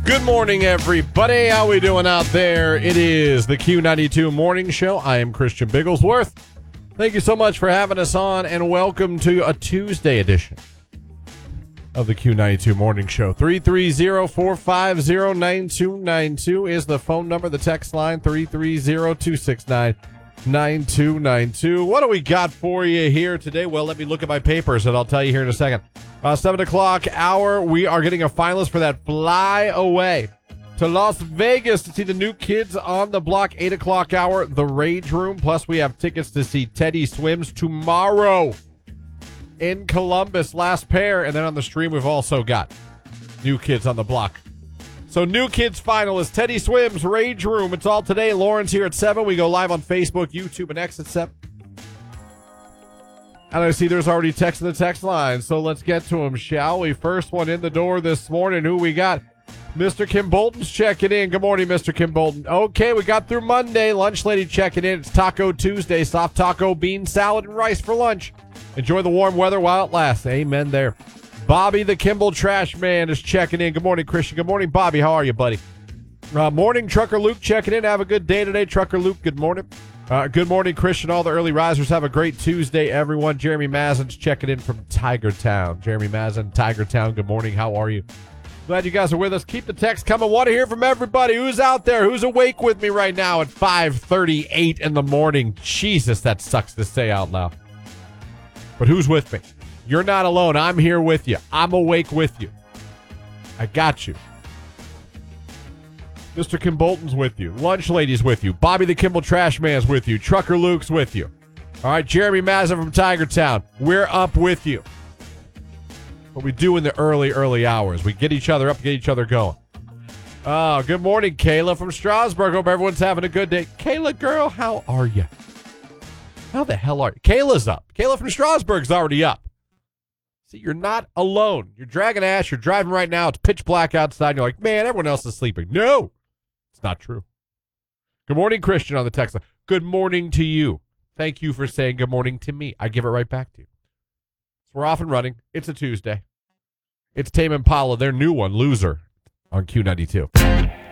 Good morning, everybody. How we doing out there? It is the Q92 Morning Show. I am Christian Bigglesworth. Thank you so much for having us on, and welcome to a Tuesday edition of the Q92 Morning Show. 330-450-9292 is the phone number. The text line, 330-269-9292. What do we got for you here today? Well, let me look at my papers, and I'll tell you here in a second. 7 o'clock hour, we are getting a finalist for that fly away to Las Vegas to see the New Kids on the Block. 8 o'clock hour, the Rage Room. Plus, we have tickets to see Teddy Swims tomorrow in Columbus, last pair. And then on the stream, we've also got New Kids on the Block. So New Kids finalists, Teddy Swims, Rage Room. It's all today. Lauren's here at 7. We go live on Facebook, YouTube, and X at 7. And I see there's already text in the text line, so let's get to them, shall we? First one in the door this morning. Who we got? Mr. Kim Bolton's checking in. Good morning, Mr. Kim Bolton. Okay, we got through Monday. Lunch lady checking in. It's Taco Tuesday. Soft taco, bean salad, and rice for lunch. Enjoy the warm weather while it lasts. Amen there. Bobby the Kimball Trash Man is checking in. Good morning, Christian. Good morning, Bobby. How are you, buddy? Morning, Trucker Luke checking in. Have a good day today, Trucker Luke. Good morning. Good morning, Christian. All the early risers. Have a great Tuesday, everyone. Jeremy Mazin's checking in from Tigertown. Jeremy Mazin, Tigertown. Good morning. How are you? Glad you guys are with us. Keep the text coming. Want to hear from everybody. Who's out there? Who's awake with me right now at 5:38 in the morning? Jesus, that sucks to say out loud. But who's with me? You're not alone. I'm here with you. I'm awake with you. I got you. Mr. Kim Bolton's with you. Lunch Lady's with you. Bobby the Kimball Trash Man's with you. Trucker Luke's with you. All right, Jeremy Mazin from Tigertown. We're up with you. What we do in the early hours. We get each other up, get each other going. Oh, good morning, Kayla from Strasburg. Hope everyone's having a good day. Kayla, girl, how are you? How the hell are you? Kayla's up. Kayla from Strasburg's already up. See, you're not alone. You're dragging ass. You're driving right now. It's pitch black outside. And you're like, man, everyone else is sleeping. No. It's not true. Good morning, Christian on the text line. Good morning to you. Thank you for saying good morning to me. I give it right back to you. So we're off and running. It's a Tuesday. It's Tame Impala, their new one, Loser, on Q92.